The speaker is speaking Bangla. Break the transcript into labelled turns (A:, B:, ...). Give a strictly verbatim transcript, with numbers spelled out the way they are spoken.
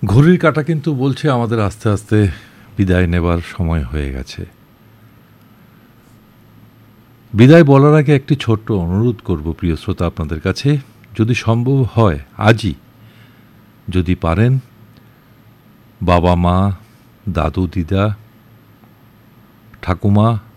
A: ঘড়ির কাঁটা কিন্তু বলছে আমাদের আস্তে আস্তে বিদায় নেবার সময় হয়ে গেছে। বিদায় বলার আগে একটি ছোট্ট অনুরোধ করব প্রিয় শ্রোতা আপনাদের কাছে, যদি সম্ভব হয় আজই যদি পারেন বাবা মা, দাদু দিদা, ঠাকুমা